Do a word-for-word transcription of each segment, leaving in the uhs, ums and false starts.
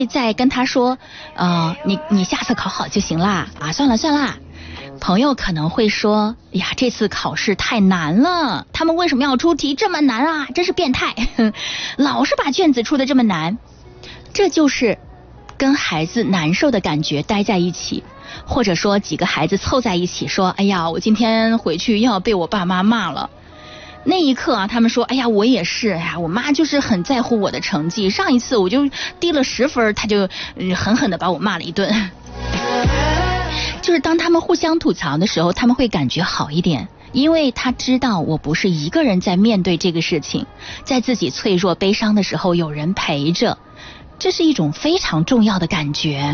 再跟他说，呃，你你下次考好就行啦，啊，算了算了。朋友可能会说，呀，这次考试太难了，他们为什么要出题这么难啊？真是变态，老是把卷子出得这么难。这就是跟孩子难受的感觉待在一起，或者说几个孩子凑在一起说，哎呀，我今天回去又要被我爸妈骂了。那一刻啊，他们说，哎呀，我也是，哎呀，我妈就是很在乎我的成绩，上一次我就低了十分，她就、呃、狠狠的把我骂了一顿。就是当他们互相吐槽的时候，他们会感觉好一点，因为他知道我不是一个人在面对这个事情，在自己脆弱悲伤的时候有人陪着，这是一种非常重要的感觉。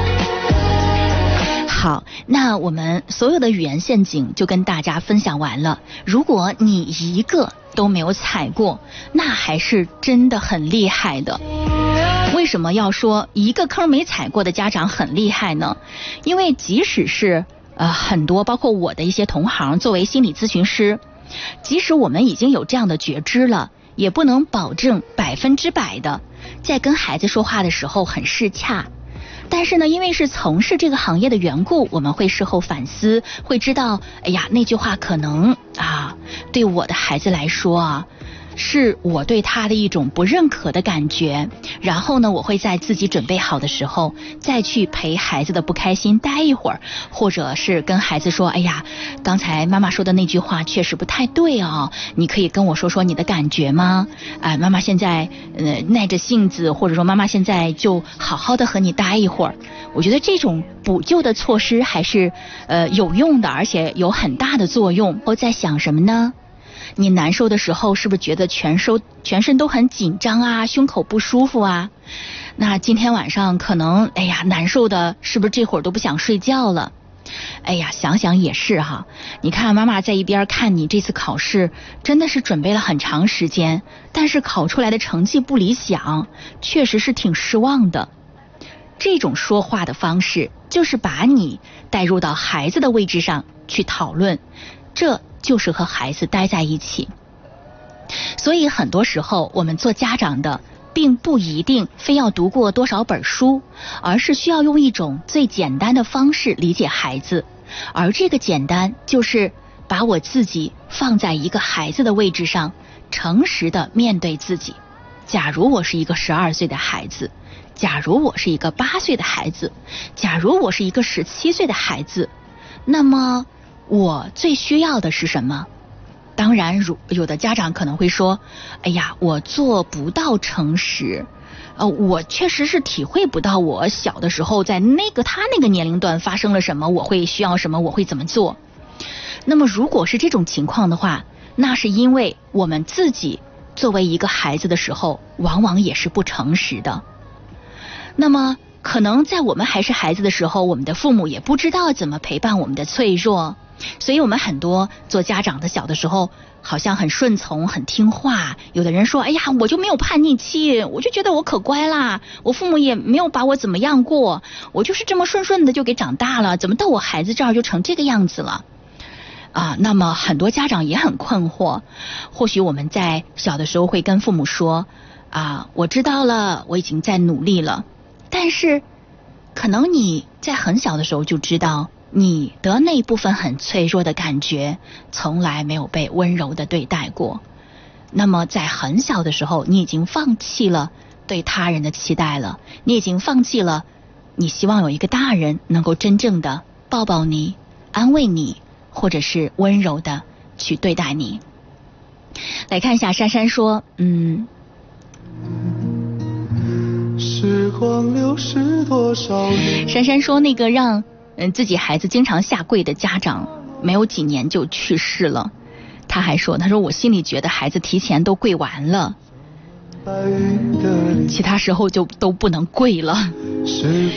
好，那我们所有的语言陷阱就跟大家分享完了。如果你一个都没有踩过，那还是真的很厉害的。为什么要说一个坑没踩过的家长很厉害呢？因为即使是呃很多包括我的一些同行，作为心理咨询师，即使我们已经有这样的觉知了，也不能保证百分之百的在跟孩子说话的时候很适洽。但是呢，因为是从事这个行业的缘故，我们会事后反思，会知道，哎呀，那句话可能啊，对我的孩子来说啊，是我对他的一种不认可的感觉。然后呢，我会在自己准备好的时候，再去陪孩子的不开心待一会儿，或者是跟孩子说，哎呀，刚才妈妈说的那句话确实不太对哦，你可以跟我说说你的感觉吗？哎、呃，妈妈现在呃耐着性子，或者说妈妈现在就好好的和你待一会儿。我觉得这种补救的措施还是呃有用的，而且有很大的作用。我在想什么呢？你难受的时候是不是觉得全身全身都很紧张啊，胸口不舒服啊？那今天晚上可能哎呀难受的是不是这会儿都不想睡觉了？哎呀，想想也是哈。你看妈妈在一边看你这次考试真的是准备了很长时间，但是考出来的成绩不理想，确实是挺失望的。这种说话的方式就是把你带入到孩子的位置上去讨论，这就是和孩子待在一起。所以很多时候我们做家长的并不一定非要读过多少本书，而是需要用一种最简单的方式理解孩子。而这个简单就是把我自己放在一个孩子的位置上，诚实的面对自己。假如我是一个十二岁的孩子，假如我是一个八岁的孩子，假如我是一个十七岁的孩子，那么我最需要的是什么？当然，如有的家长可能会说，哎呀，我做不到诚实，呃，我确实是体会不到我小的时候在那个他那个年龄段发生了什么，我会需要什么，我会怎么做。那么如果是这种情况的话，那是因为我们自己作为一个孩子的时候，往往也是不诚实的。那么可能在我们还是孩子的时候，我们的父母也不知道怎么陪伴我们的脆弱，所以我们很多做家长的小的时候好像很顺从很听话。有的人说，哎呀，我就没有叛逆期，我就觉得我可乖啦，我父母也没有把我怎么样过，我就是这么顺顺的就给长大了，怎么到我孩子这儿就成这个样子了啊？那么很多家长也很困惑。或许我们在小的时候会跟父母说，啊，我知道了，我已经在努力了。但是可能你在很小的时候就知道，你的那部分很脆弱的感觉从来没有被温柔的对待过。那么在很小的时候，你已经放弃了对他人的期待了，你已经放弃了你希望有一个大人能够真正的抱抱你，安慰你，或者是温柔的去对待你。来看一下珊珊说，嗯时光流逝多少年。珊珊说，那个让嗯自己孩子经常下跪的家长，没有几年就去世了。他还说，他说我心里觉得孩子提前都跪完了，其他时候就都不能跪了。